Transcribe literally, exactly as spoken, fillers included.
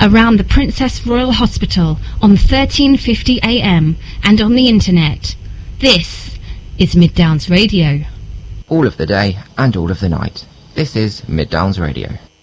around the Princess Royal Hospital on thirteen fifty A M and on the internet. This is Mid Downs Radio. All of the day and all of the night. This is Mid Downs Radio.